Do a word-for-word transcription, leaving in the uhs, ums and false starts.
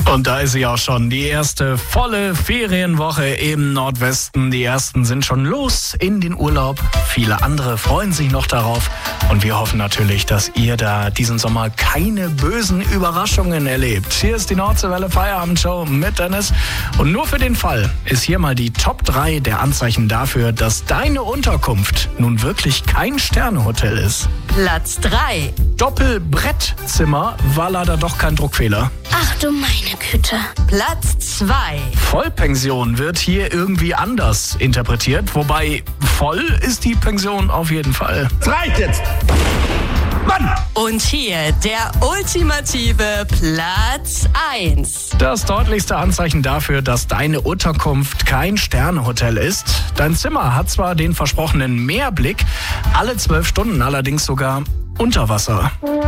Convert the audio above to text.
Und da ist sie auch schon, die erste volle Ferienwoche im Nordwesten. Die ersten sind schon los in den Urlaub. Viele andere freuen sich noch darauf. Und wir hoffen natürlich, dass ihr da diesen Sommer keine bösen Überraschungen erlebt. Hier ist die Nordseewelle Feierabendshow mit Dennis. Und nur für den Fall ist hier mal die Top drei der Anzeichen dafür, dass deine Unterkunft nun wirklich kein Sternehotel ist. Platz drei. Doppelbrettzimmer war leider doch kein Druckfehler. Ach du meine Güte. Platz zwei. Vollpension wird hier irgendwie anders interpretiert, wobei voll ist die Pension auf jeden Fall. Das reicht jetzt! Mann! Und hier der ultimative Platz eins. Das deutlichste Anzeichen dafür, dass deine Unterkunft kein Sternehotel ist. Dein Zimmer hat zwar den versprochenen Meerblick, alle zwölf Stunden allerdings sogar unter Wasser.